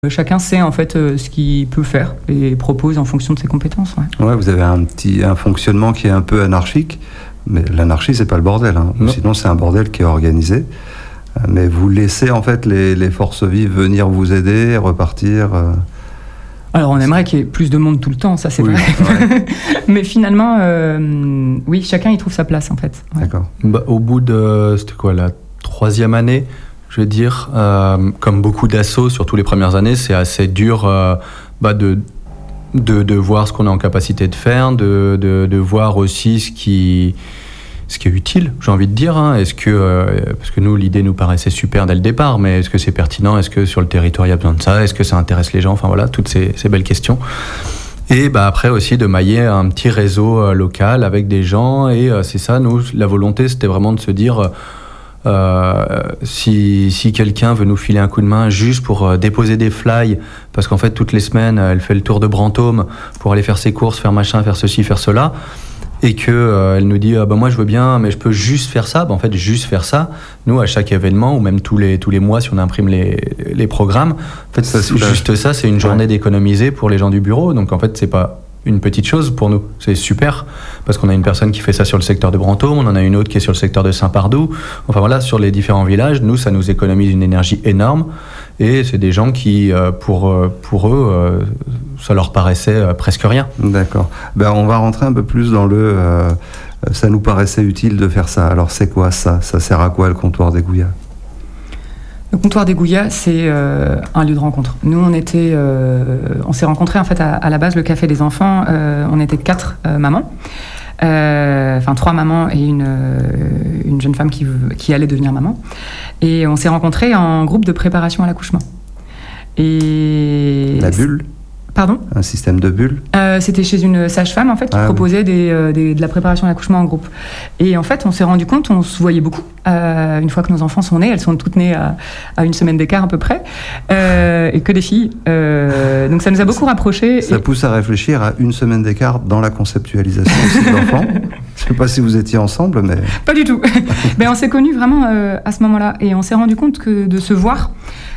Chacun sait en fait ce qu'il peut faire et propose en fonction de ses compétences. Ouais, vous avez un fonctionnement qui est un peu anarchique, mais l'anarchie c'est pas le bordel, hein. Sinon c'est un bordel qui est organisé. Mais vous laissez en fait les forces vives venir vous aider, repartir. Alors on aimerait qu'il y ait plus de monde tout le temps, ça c'est vrai. Ouais. Mais finalement, oui, chacun y trouve sa place en fait. Ouais. D'accord. Au bout de, c'était quoi, la 3e année, je veux dire, comme beaucoup d'assos, surtout les premières années, c'est assez dur de voir ce qu'on est en capacité de faire, de voir aussi ce qui est utile, j'ai envie de dire. Hein. Est-ce que, parce que nous, l'idée nous paraissait super dès le départ, mais est-ce que c'est pertinent? Est-ce que sur le territoire, il y a besoin de ça? Est-ce que ça intéresse les gens? Enfin voilà, toutes ces belles questions. Et après aussi de mailler un petit réseau local avec des gens. Et c'est ça, nous, la volonté, c'était vraiment de se dire... si quelqu'un veut nous filer un coup de main juste pour déposer des fly, parce qu'en fait toutes les semaines elle fait le tour de Brantôme pour aller faire ses courses, faire machin, faire ceci, faire cela, et que elle nous dit moi je veux bien mais je peux juste faire ça, en fait juste faire ça, nous à chaque événement ou même tous les mois si on imprime les programmes, en fait ça, juste ça c'est une journée d'économiser pour les gens du bureau, donc en fait c'est pas une petite chose pour nous, c'est super parce qu'on a une personne qui fait ça sur le secteur de Brantôme, on en a une autre qui est sur le secteur de Saint-Pardoux, enfin voilà, sur les différents villages, nous ça nous économise une énergie énorme et c'est des gens qui pour eux ça leur paraissait presque rien. D'accord, on va rentrer un peu plus dans ça nous paraissait utile de faire ça, alors c'est quoi ça sert à quoi le comptoir des Gouillas? Le comptoir des Gouillas, c'est un lieu de rencontre. Nous, on s'est rencontrés en fait à la base, le Café des Enfants. On était 4 mamans, 3 mamans et une jeune femme qui allait devenir maman. Et on s'est rencontrés en groupe de préparation à l'accouchement. Et la bulle? Pardon? Un système de bulles? C'était chez une sage-femme en fait qui proposait de la préparation à l'accouchement en groupe. Et en fait, on s'est rendu compte, on se voyait beaucoup. Une fois que nos enfants sont nés, elles sont toutes nées à une semaine d'écart à peu près, et que des filles. Donc ça nous a beaucoup rapprochés. Ça pousse à réfléchir à une semaine d'écart dans la conceptualisation aussi de l'enfant. Je ne sais pas si vous étiez ensemble, mais... Pas du tout. Mais on s'est connus vraiment à ce moment-là. Et on s'est rendu compte que de se voir,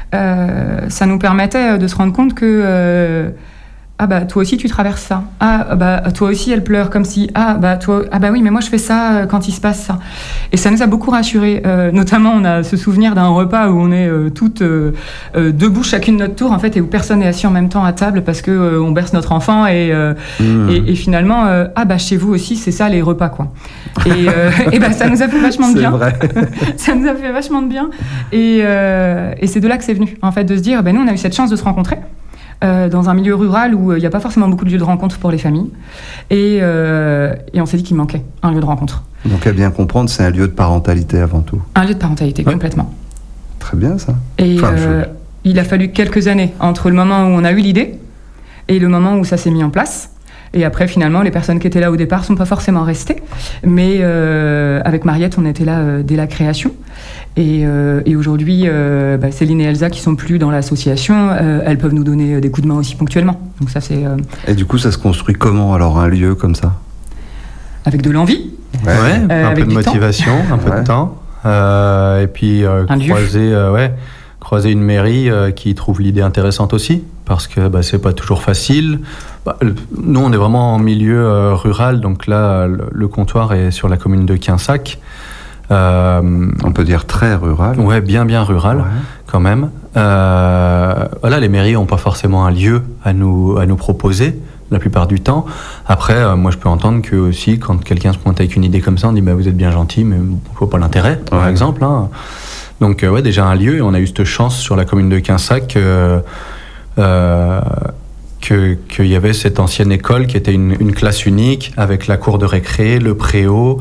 ça nous permettait de se rendre compte que toi aussi tu traverses ça, toi aussi elle pleure comme si oui mais moi je fais ça quand il se passe ça, et ça nous a beaucoup rassurés, notamment on a ce souvenir d'un repas où on est toutes debout chacune notre tour en fait, et où personne n'est assis en même temps à table parce que on berce notre enfant et finalement chez vous aussi c'est ça les repas quoi, et ça nous a fait vachement de bien. C'est vrai. Ça nous a fait vachement de bien, et c'est de là que c'est venu en fait, de se dire nous on a eu cette chance de se rencontrer dans un milieu rural où il n'y a pas forcément beaucoup de lieux de rencontre pour les familles, et on s'est dit qu'il manquait un lieu de rencontre. Donc à bien comprendre, c'est un lieu de parentalité avant tout. Un lieu de parentalité, complètement. Très bien ça. Et il a fallu quelques années entre le moment où on a eu l'idée et le moment où ça s'est mis en place. Et après, finalement, les personnes qui étaient là au départ ne sont pas forcément restées. Mais avec Mariette, on était là dès la création. Et aujourd'hui, Céline et Elsa, qui sont plus dans l'association, elles peuvent nous donner des coups de main aussi ponctuellement. Donc ça, c'est... Et du coup, ça se construit comment, alors, un lieu comme ça? Avec de l'envie. Un peu de motivation, un peu de temps. Et puis, croiser une mairie qui trouve l'idée intéressante aussi, parce que c'est pas toujours facile. Nous, on est vraiment en milieu rural, donc là, le comptoir est sur la commune de Quinsac. On peut dire très rural. Ouais, bien rural, quand même. Les mairies n'ont pas forcément un lieu à nous proposer, la plupart du temps. Après, moi, je peux entendre que aussi, quand quelqu'un se pointe avec une idée comme ça, on dit vous êtes bien gentil, mais je vois pas l'intérêt, par exemple. Hein. Donc, déjà un lieu, et on a eu cette chance sur la commune de Quinsac qu'il y avait cette ancienne école qui était une classe unique avec la cour de récré, le préau.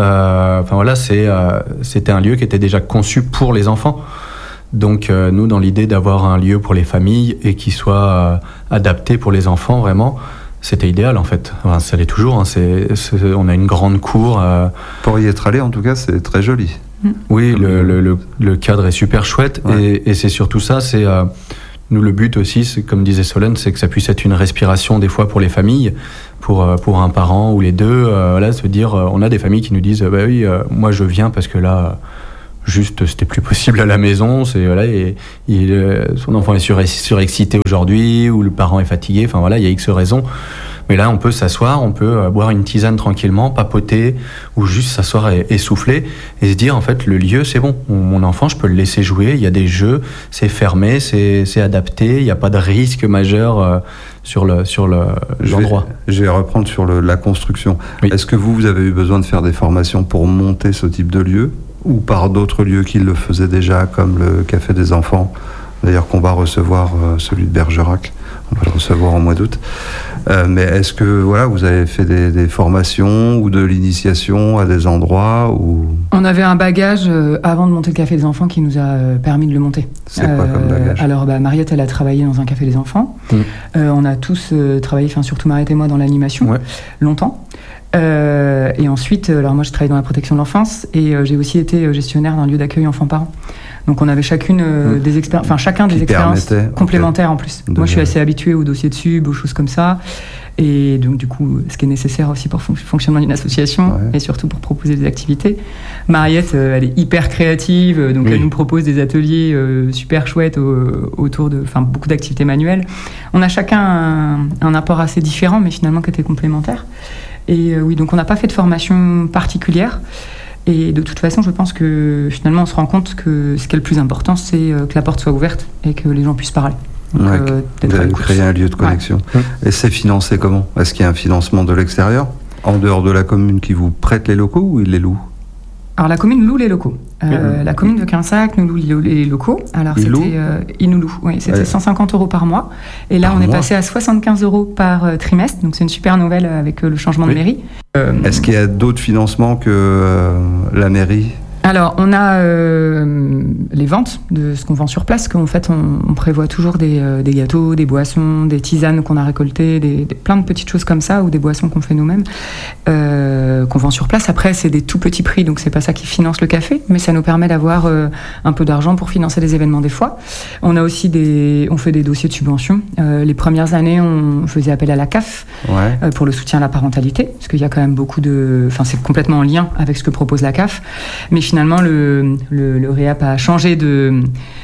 C'était un lieu qui était déjà conçu pour les enfants. Donc nous, dans l'idée d'avoir un lieu pour les familles et qui soit adapté pour les enfants, vraiment, c'était idéal en fait. Enfin, ça l'est toujours. Hein. On a une grande cour. Pour y être allé, en tout cas, c'est très joli. Oui, le cadre est super chouette. Ouais. Et c'est surtout ça, c'est... Nous, le but aussi, c'est, comme disait Solène, c'est que ça puisse être une respiration des fois pour les familles, pour un parent ou les deux. Se dire, on a des familles qui nous disent, moi je viens parce que là, Juste, c'était plus possible à la maison. C'est voilà, son enfant est surexcité aujourd'hui, ou le parent est fatigué. Enfin voilà, il y a X raisons. Mais là, on peut s'asseoir, on peut boire une tisane tranquillement, papoter, ou juste s'asseoir et souffler, et se dire, en fait, le lieu, c'est bon. Mon enfant, je peux le laisser jouer, il y a des jeux, c'est fermé, c'est adapté, il n'y a pas de risque majeur sur l'endroit. Je vais reprendre sur la construction. Oui. Est-ce que vous avez eu besoin de faire des formations pour monter ce type de lieu, ou par d'autres lieux qui le faisaient déjà, comme le Café des Enfants, d'ailleurs qu'on va recevoir, celui de Bergerac, on va le recevoir en mois d'août. Mais est-ce que voilà, vous avez fait des formations ou de l'initiation à des endroits où... On avait un bagage avant de monter le Café des Enfants qui nous a permis de le monter. C'est quoi comme bagage? Alors Mariette, elle a travaillé dans un Café des Enfants. On a tous travaillé, surtout Mariette et moi, dans l'animation, longtemps. Et ensuite, alors moi, je travaille dans la protection de l'enfance et j'ai aussi été gestionnaire d'un lieu d'accueil enfants-parents. Donc on avait chacun des expériences complémentaires en plus. Moi je suis assez habituée aux dossiers de sub, aux choses comme ça. Et donc du coup, ce qui est nécessaire aussi pour le fonctionnement d'une association et surtout pour proposer des activités. Mariette, elle est hyper créative, donc elle nous propose des ateliers super chouettes autour de beaucoup d'activités manuelles. On a chacun un apport assez différent, mais finalement qui était complémentaire. Et oui, donc on n'a pas fait de formation particulière. Et de toute façon, je pense que finalement, on se rend compte que ce qui est le plus important, c'est que la porte soit ouverte et que les gens puissent parler. Donc, créer un lieu de connexion. Et c'est financé comment? Est-ce qu'il y a un financement de l'extérieur, en dehors de la commune qui vous prête les locaux, ou il les loue? Alors la commune loue les locaux. La commune de Quinsac nous loue les locaux. Alors il nous loue. Oui, c'était 150 € par mois. Et là, on est passé à 75 € par trimestre. Donc c'est une super nouvelle avec le changement de mairie. Est-ce qu'il y a d'autres financements que la mairie? Alors, on a les ventes de ce qu'on vend sur place, qu'en fait, on prévoit toujours des gâteaux, des boissons, des tisanes qu'on a récoltées, plein de petites choses comme ça, ou des boissons qu'on fait nous-mêmes, qu'on vend sur place. Après, c'est des tout petits prix, donc c'est pas ça qui finance le café, mais ça nous permet d'avoir un peu d'argent pour financer des événements des fois. On a aussi on fait des dossiers de subvention. Les premières années, on faisait appel à la CAF pour le soutien à la parentalité, parce qu'il y a quand même beaucoup de... Enfin, c'est complètement en lien avec ce que propose la CAF, mais finalement, le REAP a changé de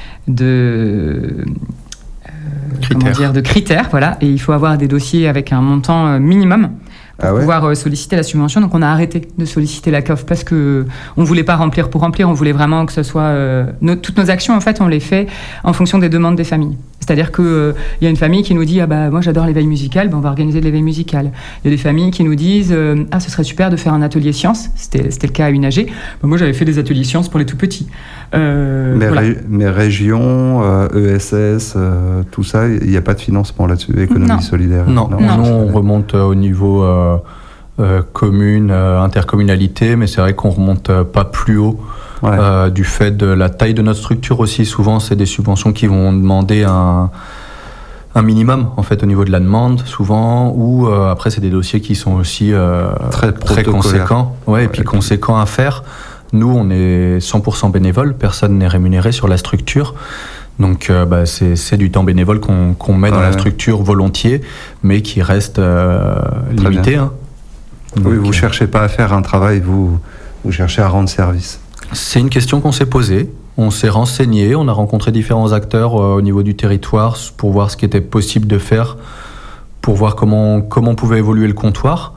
critères, voilà, et il faut avoir des dossiers avec un montant minimum pour pouvoir solliciter la subvention. Donc on a arrêté de solliciter la CAF parce que on voulait pas remplir pour remplir, on voulait vraiment que ce soit toutes nos actions, en fait, on les fait en fonction des demandes des familles. C'est-à-dire qu'il y a une famille qui nous dit « Ah bah moi j'adore l'éveil musical, on va organiser de l'éveil musical ». Il y a des familles qui nous disent « Ah, ce serait super de faire un atelier sciences ». C'était le cas à UNAG. Moi j'avais fait des ateliers sciences pour les tout petits. Mais régions, ESS, tout ça, il n'y a pas de financement là-dessus, économie solidaire? Non, on remonte au niveau commune, intercommunalité, mais c'est vrai qu'on ne remonte pas plus haut. Du fait de la taille de notre structure aussi. Souvent, c'est des subventions qui vont demander un minimum, en fait, au niveau de la demande, souvent, ou après, c'est des dossiers qui sont aussi très conséquents, et puis conséquents à faire. Nous, on est 100% bénévole, personne n'est rémunéré sur la structure. Donc, c'est du temps bénévole qu'on met dans la structure volontiers, mais qui reste limité. Hein. Donc, vous ne cherchez pas à faire un travail, vous cherchez à rendre service. C'est une question qu'on s'est posée. On s'est renseigné, on a rencontré différents acteurs au niveau du territoire pour voir ce qui était possible de faire, pour voir comment pouvait évoluer le comptoir,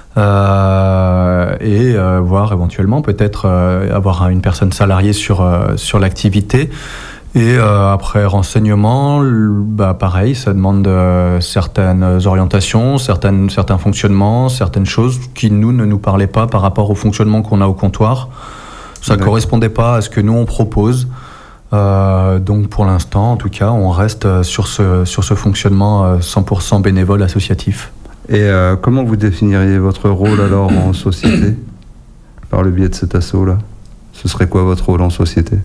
et voir éventuellement peut-être avoir une personne salariée sur l'activité. Et après renseignement, pareil, ça demande certaines orientations, certains fonctionnements, certaines choses qui ne nous parlaient pas par rapport au fonctionnement qu'on a au comptoir. Ça ne correspondait pas à ce que nous on propose. Donc pour l'instant, en tout cas, on reste sur ce fonctionnement 100% bénévole associatif. Et comment vous définiriez votre rôle alors en société, par le biais de cet asso-là? Ce serait quoi votre rôle en société?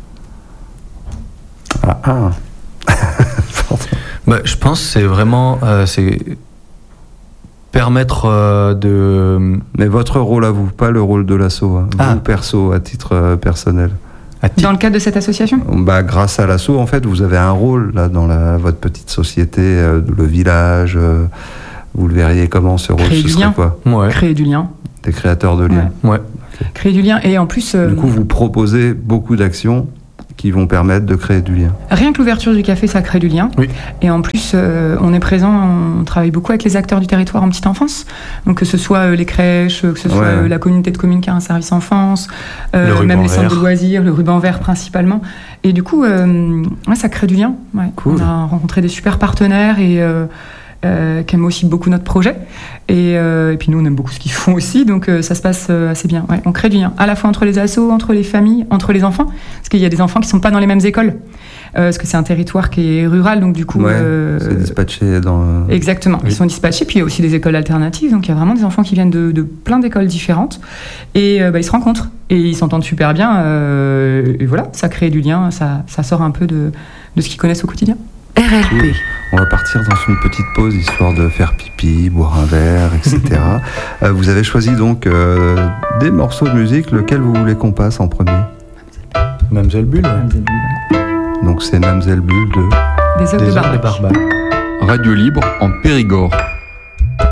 Je pense que c'est vraiment permettre de... Mais votre rôle à vous, pas le rôle de l'asso, vous perso, à titre personnel. Dans le cadre de cette association ? Grâce à l'asso, en fait, vous avez un rôle là dans votre petite société, le village. Vous le verriez comment, ce rôle? Ce serait quoi? Créer du lien. Des créateurs de liens. Ouais. Créer du lien. Et en plus... Du coup, vous proposez beaucoup d'actions qui vont permettre de créer du lien. Rien que l'ouverture du café, ça crée du lien. Oui. Et en plus, on est présent, on travaille beaucoup avec les acteurs du territoire en petite enfance. Donc que ce soit les crèches, que ce soit la communauté de communes qui a un service enfance, même les centres de loisirs, le ruban vert principalement. Et du coup, ça crée du lien. Ouais. Cool. On a rencontré des super partenaires et qui aiment aussi beaucoup notre projet. Et puis nous, on aime beaucoup ce qu'ils font aussi, donc ça se passe assez bien. Ouais, on crée du lien, à la fois entre les assos, entre les familles, entre les enfants, parce qu'il y a des enfants qui ne sont pas dans les mêmes écoles, parce que c'est un territoire qui est rural, donc du coup... c'est dispatché dans... Exactement, ils sont dispatchés, puis il y a aussi des écoles alternatives, donc il y a vraiment des enfants qui viennent de plein d'écoles différentes, et ils se rencontrent, et ils s'entendent super bien, et voilà, ça crée du lien, ça sort un peu de ce qu'ils connaissent au quotidien. RLP. Cool. On va partir dans une petite pause histoire de faire pipi, boire un verre, etc. Vous avez choisi donc des morceaux de musique. Lequel vous voulez qu'on passe en premier? Mamselle Bulle. Donc c'est Mamselle Bulle de... Des œufs de Barbac. Radio libre en Périgord.